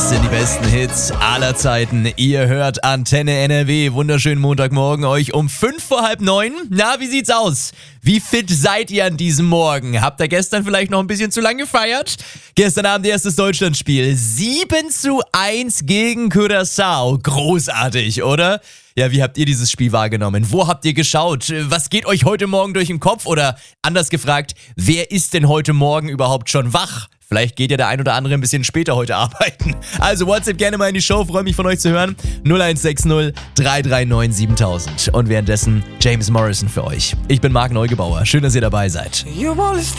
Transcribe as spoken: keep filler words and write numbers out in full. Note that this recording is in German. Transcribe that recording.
sind die besten Hits aller Zeiten. Ihr hört Antenne N R W. Wunderschönen Montagmorgen euch um fünf vor halb neun. Na, wie sieht's aus? Wie fit seid ihr an diesem Morgen? Habt ihr gestern vielleicht noch ein bisschen zu lange gefeiert? Gestern Abend erstes Deutschlandspiel. sieben zu eins gegen Curaçao. Großartig, oder? Ja, wie habt ihr dieses Spiel wahrgenommen? Wo habt ihr geschaut? Was geht euch heute Morgen durch den Kopf? Oder anders gefragt, wer ist denn heute Morgen überhaupt schon wach? Vielleicht geht ja der ein oder andere ein bisschen später heute arbeiten. Also WhatsApp gerne mal in die Show, freue mich von euch zu hören. null eins sechs null drei drei neun siebentausend. Und währenddessen James Morrison für euch. Ich bin Marc Neugebauer. Schön, dass ihr dabei seid.